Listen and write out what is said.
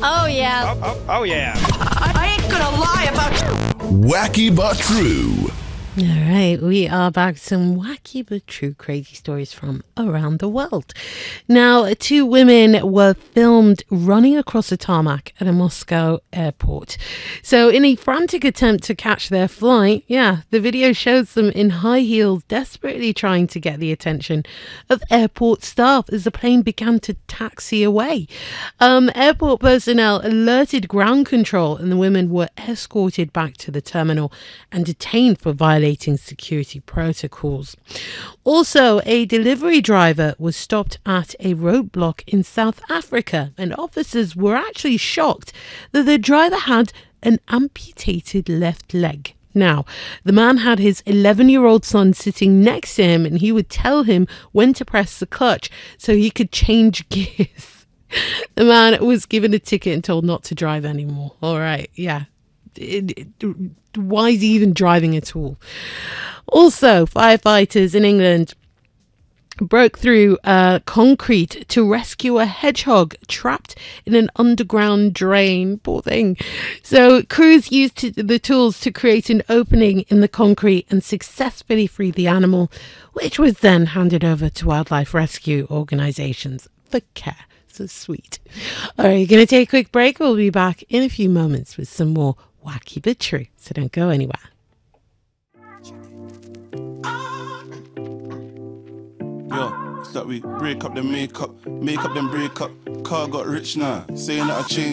Oh, yeah. Oh, yeah. I ain't gonna lie about Wacky but true. All right, we are back with some wacky but true crazy stories from around the world. Now, two women were filmed running across a tarmac at a Moscow airport. So, in a frantic attempt to catch their flight, the video shows them in high heels desperately trying to get the attention of airport staff as the plane began to taxi away. Airport personnel alerted ground control and the women were escorted back to the terminal and detained for violating security protocols. Also, a delivery driver was stopped at a roadblock in South Africa, and officers were actually shocked that the driver had an amputated left leg. Now, the man had his 11-year-old son sitting next to him, and he would tell him when to press the clutch so he could change gears. The man was given a ticket and told not to drive anymore. All right, why is he even driving at all? Also, firefighters in England broke through concrete to rescue a hedgehog trapped in an underground drain. Poor thing. So crews used the tools to create an opening in the concrete and successfully free the animal, which was then handed over to wildlife rescue organisations for care. So sweet. All right, going to take a quick break. We'll be back in a few moments with some more wacky but true. So don't go anywhere. Yo, it's that we break up then make up then break up. Car got rich now, saying that I changed.